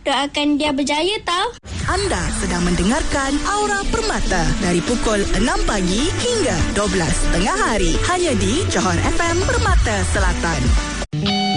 Doakan dia berjaya tau. Anda sedang mendengarkan Aura Permata dari pukul 6 pagi hingga 12 tengah hari. Hanya di Johor FM Permata Selatan.